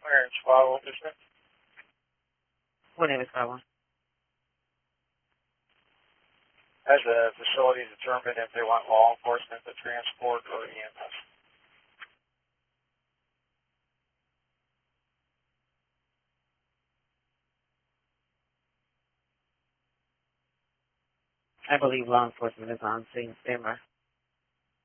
Clearance, follow distance. What name is Carla? Has the facility determined if they want law enforcement to transport or EMS? I believe law enforcement is on scene. Stammer.